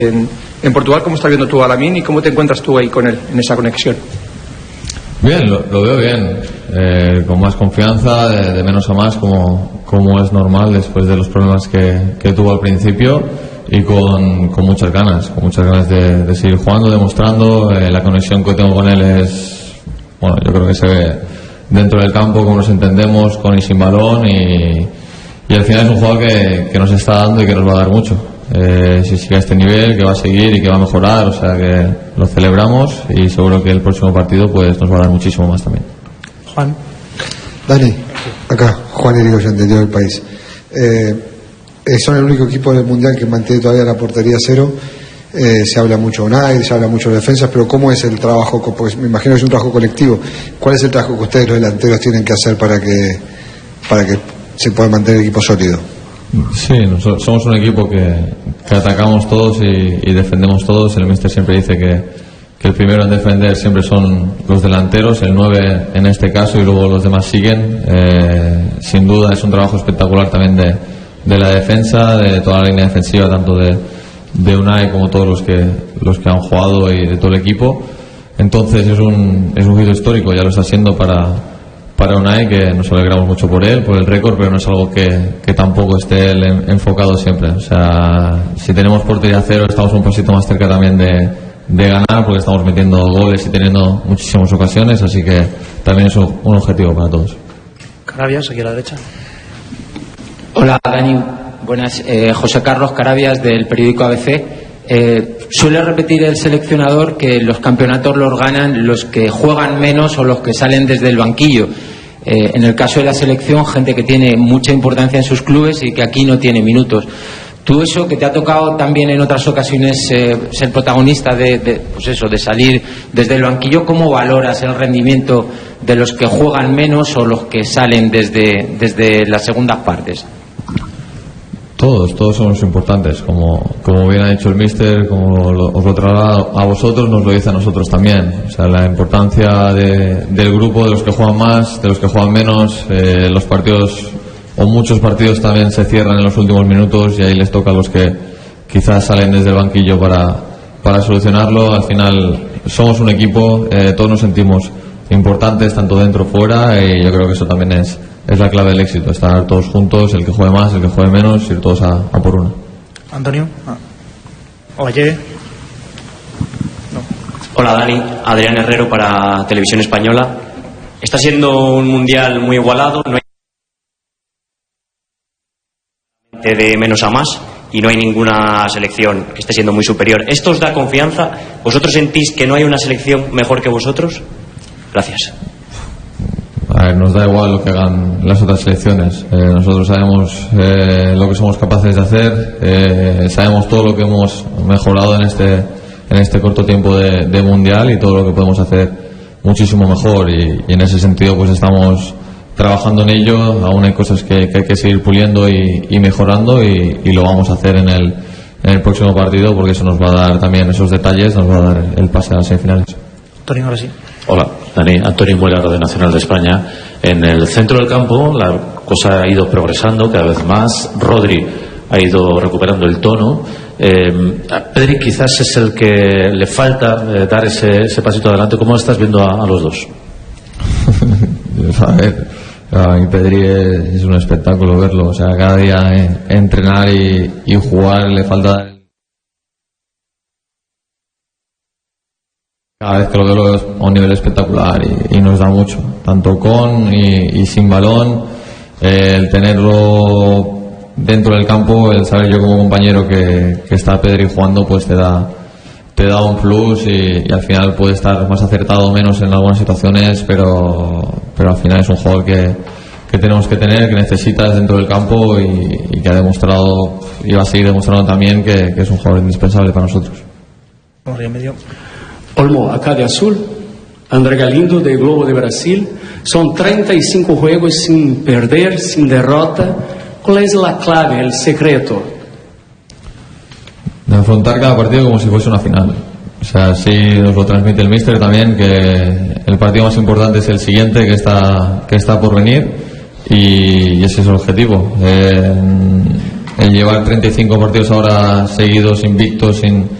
En Portugal, ¿cómo estás viendo tú a Lamine y cómo te encuentras tú ahí con él, en esa conexión? Bien, lo veo bien, con más confianza, de menos a más, como es normal después de los problemas que tuvo al principio, y con muchas ganas de seguir jugando, demostrando. La conexión que tengo con él es, bueno, yo creo que se ve dentro del campo, cómo nos entendemos con y sin balón, y al final es un jugador que nos está dando y que nos va a dar mucho. Si sigue a este nivel, que va a seguir y que va a mejorar, o sea que lo celebramos, y seguro que el próximo partido pues nos va a dar muchísimo más también. Juan. Dani, acá, Juan Irigoyen, del Diario del País. Son el único equipo del Mundial que mantiene todavía la portería cero. Se habla mucho de Unai, se habla mucho de defensas, pero ¿cómo es el trabajo? Porque me imagino que es un trabajo colectivo. ¿Cuál es el trabajo que ustedes, los delanteros, tienen que hacer para que se pueda mantener el equipo sólido? Sí, nosotros somos un equipo que atacamos todos y defendemos todos. El míster siempre dice que el primero en defender siempre son los delanteros, el 9 en este caso, y luego los demás siguen. Sin duda es un trabajo espectacular también de la defensa, de toda la línea defensiva, tanto de Unai como todos los que han jugado, y de todo el equipo. Entonces es un hito histórico, ya lo está siendo para Unai, que nos alegramos mucho por él, por el récord, pero no es algo que tampoco esté él enfocado siempre. O sea, si tenemos portería cero, estamos un pasito más cerca también de ganar, porque estamos metiendo goles y teniendo muchísimas ocasiones, así que también es un objetivo para todos. Carabias, aquí a la derecha. Hola, Dani. Buenas. José Carlos Carabias, del periódico ABC. Suele repetir el seleccionador que los campeonatos los ganan los que juegan menos o los que salen desde el banquillo. En el caso de la selección, gente que tiene mucha importancia en sus clubes y que aquí no tiene minutos. Tú, eso que te ha tocado también en otras ocasiones ser protagonista pues eso, de salir desde el banquillo, ¿cómo valoras el rendimiento de los que juegan menos o los que salen desde las segundas partes? Todos somos importantes, como bien ha dicho el míster, como os lo traslado a vosotros, nos lo dice a nosotros también. O sea, la importancia del grupo, de los que juegan más, de los que juegan menos. Los partidos, o muchos partidos, también se cierran en los últimos minutos, y ahí les toca a los que quizás salen desde el banquillo para solucionarlo. Al final somos un equipo, todos nos sentimos importantes, tanto dentro como fuera, y yo creo que eso también es la clave del éxito, estar todos juntos, el que juegue más, el que juegue menos, ir todos a por uno. Antonio. Oye. No. Hola, Dani. Adrián Herrero para Televisión Española. Está siendo un mundial muy igualado, no hay de menos a más, y no hay ninguna selección que esté siendo muy superior. ¿Esto os da confianza? ¿Vosotros sentís que no hay una selección mejor que vosotros? Gracias. A ver, nos da igual lo que hagan las otras selecciones. Nosotros sabemos lo que somos capaces de hacer, sabemos todo lo que hemos mejorado en este corto tiempo de mundial, y todo lo que podemos hacer muchísimo mejor, y en ese sentido pues estamos trabajando en ello. Aún hay cosas que hay que seguir puliendo y mejorando, y lo vamos a hacer en el próximo partido, porque eso nos va a dar también esos detalles, nos va a dar el pase a las semifinales. Antonio, ahora sí. Hola, Dani. Antonio Muela, Radio Nacional de España. En el centro del campo la cosa ha ido progresando cada vez más. Rodri ha ido recuperando el tono. Pedri quizás es el que le falta dar ese pasito adelante. ¿Cómo estás viendo a los dos? A ver, a mí Pedri es un espectáculo verlo. O sea, cada día entrenar y jugar le falta. Cada vez que lo veo a un nivel espectacular, y nos da mucho, tanto con y sin balón. El tenerlo dentro del campo, el saber yo como compañero que está Pedri jugando, pues te da un plus, y al final puede estar más acertado o menos en algunas situaciones, pero al final es un jugador que tenemos que tener, que necesitas dentro del campo, y que ha demostrado y va a seguir demostrando también que es un jugador indispensable para nosotros. Vamos en medio. Olmo, acá de azul, André Galindo de Globo de Brasil. Son 35 juegos sin perder, sin derrota. ¿Cuál es la clave, el secreto? De afrontar cada partido como si fuese una final. O sea, sí nos lo transmite el míster también, que el partido más importante es el siguiente, que está por venir, y ese es el objetivo. el llevar 35 partidos ahora seguidos, invictos, sin